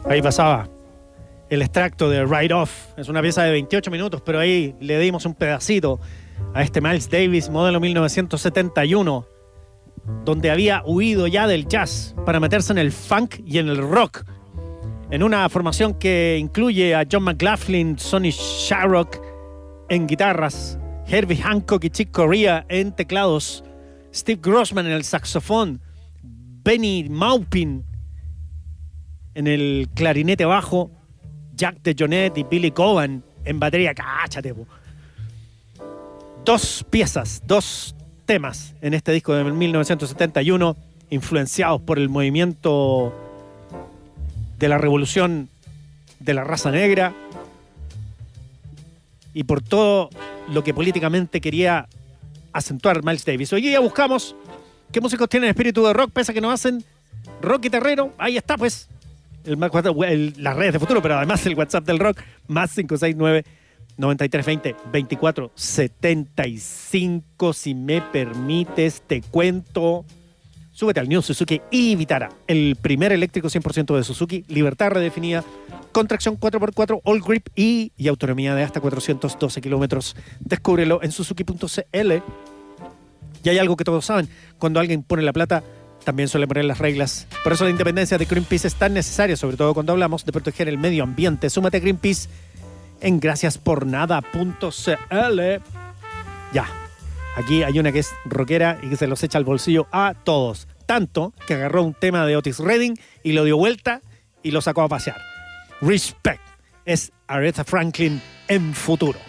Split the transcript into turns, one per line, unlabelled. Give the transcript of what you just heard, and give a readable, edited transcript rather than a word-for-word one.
Ahí pasaba el extracto de Ride Off. Es una pieza de 28 minutos, pero ahí le dimos un pedacito a este Miles Davis, modelo 1971, donde había huido ya del jazz para meterse en el funk y en el rock, en una formación que incluye a John McLaughlin, Sonny Sharrock en guitarras, Herbie Hancock y Chick Corea en teclados, Steve Grossman en el saxofón, Benny Maupin en el clarinete bajo, Jack DeJohnette y Billy Coban en batería. ¡Cáchate, po! Dos piezas, dos temas en este disco de 1971, influenciados por el movimiento de la revolución de la raza negra y por todo lo que políticamente quería acentuar Miles Davis. Hoy día buscamos qué músicos tienen espíritu de rock, pese a que no hacen rock guitarrero. Ahí está, pues, las redes de futuro, pero además el WhatsApp del rock, más 569-9320-2475. Si me permites, te cuento. Súbete al New Suzuki e-Vitara, el primer eléctrico 100% de Suzuki, libertad redefinida, con tracción 4x4, all grip y autonomía de hasta 412 kilómetros. Descúbrelo en suzuki.cl. Y hay algo que todos saben: cuando alguien pone la plata, también suele poner las reglas. Por eso la independencia de Greenpeace es tan necesaria, sobre todo cuando hablamos de proteger el medio ambiente. Súmate a Greenpeace en graciaspornada.cl. Ya, aquí hay una que es rockera y que se los echa al bolsillo a todos. Tanto que agarró un tema de Otis Redding y lo dio vuelta y lo sacó a pasear. Respect es Aretha Franklin en futuro.